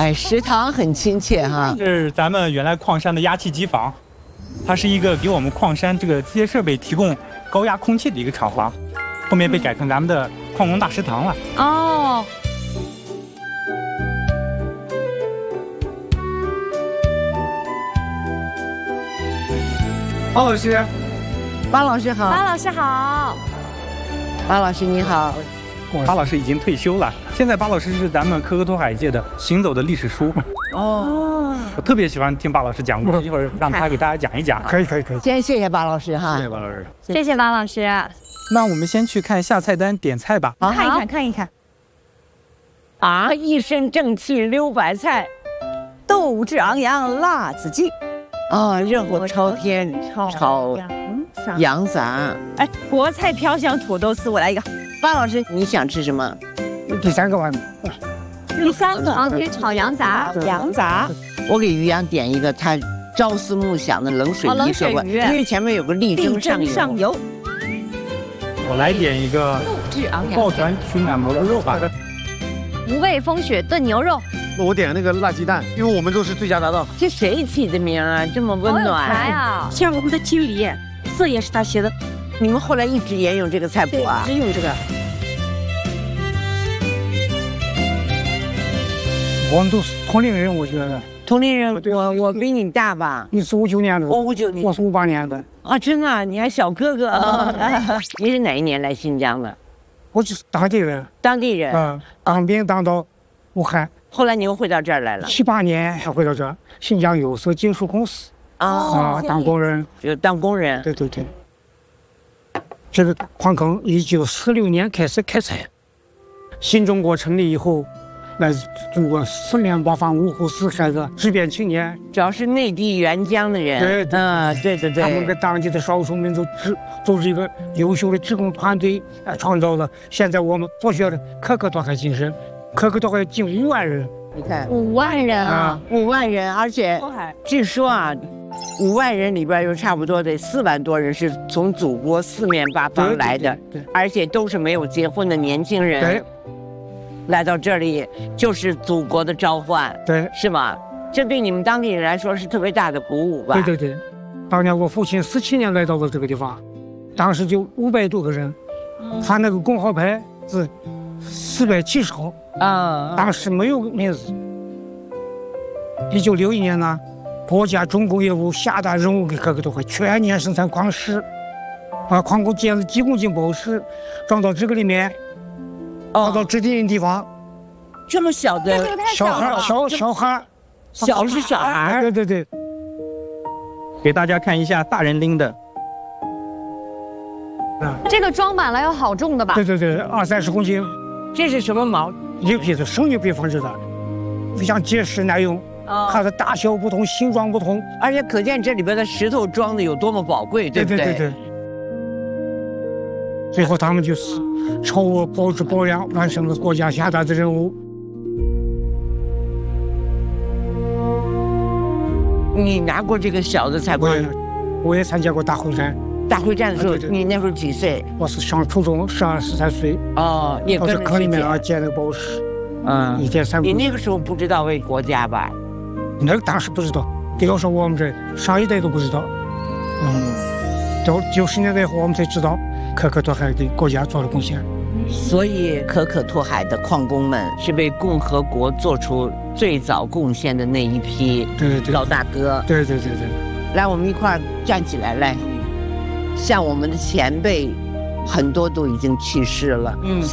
哎，食堂很亲切哈。 是咱们原来矿山的压气机房，它是一个给我们矿山这个机械设备提供高压空气的一个厂房，后面被改成咱们的矿工大食堂了。 哦。 包老师， 巴老师好。 巴老师好。 巴老师你好。 巴老师已经退休了，现在巴老师是咱们可可托海界的行走的历史书。 哦， 我特别喜欢听巴老师讲故事，一会儿让他给大家讲一讲。 可以。 先谢谢巴老师哈。 谢谢巴老师。 谢谢巴老师。 那我们先去看下菜单点菜吧。 看一看。 啊，一身正气溜白菜， 斗志昂扬辣子鸡， 啊，热火朝天炒羊杂。 哎，国菜飘香土豆丝，我来一个。 巴老师，你想吃什么？ 第3个吧。 第3个可以炒羊杂。 羊杂， 我给于洋点一个他朝思暮想的冷水鱼冷水鱼， 因为前面有个力争上游。 我来点一个爆团熏奶蘑菇肉吧。 无畏风雪炖牛肉。 我点那个辣鸡蛋，因为我们都是最佳搭档。 这谁起的名啊？这么温暖啊！ 像我们的经理，字也是他写的。 你们后来一直沿用这个菜谱啊？ 只用这个。 我们都是同龄人，我觉得。 同龄人，我比你大吧？ 你是59年的， 我59年， 我是58年的。 啊，真的啊？你还小哥哥啊？你是哪一年来新疆的？ 我就是当地人。 当地人。 当兵当到武汉， 后来你又回到这儿来了。 78年还回到这儿，新疆有色金属公司当工人。 就当工人。 对。这个矿坑1946年开始开采，新中国成立以后，来自中国四面八方五湖四海的志愿青年， 主要是内地援疆的人。 对， 对。 他们跟当地的少数民族组织一个优秀的职工团队，创造了现在我们所学的可可托海精神。可可托海近5万人， 你看 5万人啊 ，5万人，而且据说啊，5万人里边有差不多得4万多人是从祖国四面八方来的， 对， 而且都是没有结婚的年轻人。 对， 来到这里就是祖国的召唤， 对， 是吗？这对你们当地人来说是特别大的鼓舞吧？ 对。当年我父亲47年来到了这个地方，当时就500多个人，他那个工号牌是470号当时没有名字。1961年呢，国家重工业部下达任务给可可托海全年生产矿石，把矿工建了几公斤宝石装到这个里面，放到指定地方。 这么小的小孩， 小是小孩。 对。 给大家看一下大人拎的。 这个装满了要好重的吧？ 对，20-30公斤。 这是什么毛？ 牛皮的，生牛皮缝制的，非常结实耐用。它的大小不同，形状不同， 而且可见这里边的石头装的有多么宝贵，对不对？ 对。最后他们就是超额保质保量，完成了国家下达的任务。 你拿过这个小的采矿？ 我也参加过大会战。 大会战的时候，你那时候几岁？ 我是上初中，12、13岁。 也跟着坑里面捡那个宝石。1天3公。 你那个时候不知道为国家吧？ 那个当时不知道，要说我们这上一代都不知道。到90年代后，我们才知道可可托海给国家做了贡献。 所以可可托海的矿工们是为共和国做出最早贡献的那一批老大哥。 对。 来，我们一块儿站起来，来，像我们的前辈，很多都已经去世了。